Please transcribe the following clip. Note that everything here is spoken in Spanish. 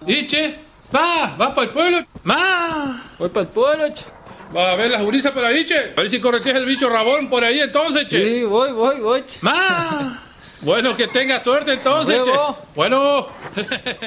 ¿Y, che? ¿Vas para el pueblo? ¡Ma! Voy para el pueblo, che. ¿Va a ver las gurisas por ahí, che? A ver si correteas el bicho rabón por ahí entonces, che. Sí, voy, che. ¡Ma! Bueno, que tenga suerte entonces, che. Luego. Bueno.